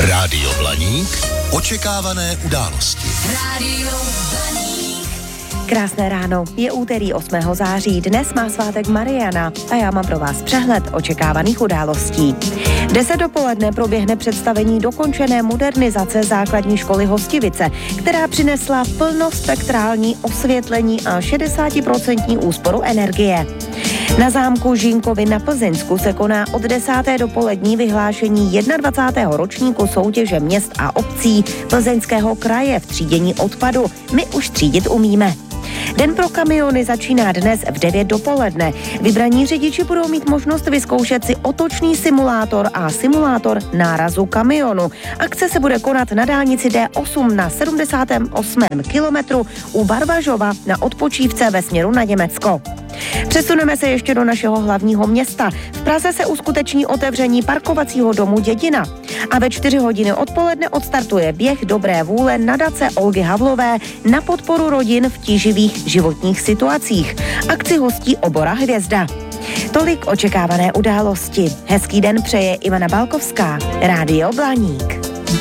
Rádio Blaník. Očekávané události. Rádio Blaník. Krásné ráno, je úterý 8. září, dnes má svátek Mariana a já mám pro vás přehled očekávaných událostí. 10 dopoledne proběhne představení dokončené modernizace základní školy Hostivice, která přinesla plnospektrální osvětlení a 60% úsporu energie. Na zámku Žínkovy na Plzeňsku se koná od 10. dopolední vyhlášení 21. ročníku soutěže měst a obcí Plzeňského kraje v třídění odpadu. My už třídit umíme. Den pro kamiony začíná dnes v 9 dopoledne. Vybraní řidiči budou mít možnost vyzkoušet si otočný simulátor a simulátor nárazu kamionu. Akce se bude konat na dálnici D8 na 78. kilometru u Barbažova na odpočívce ve směru na Německo. Přesuneme se ještě do našeho hlavního města. V Praze se uskuteční otevření parkovacího domu Dědina. A ve 4 hodiny odpoledne odstartuje běh dobré vůle nadace Olgy Havlové na podporu rodin v tíživých životních situacích. Akci hostí Obora Hvězda. Tolik očekávané události. Hezký den přeje Ivana Balkovská. Rádio Blaník.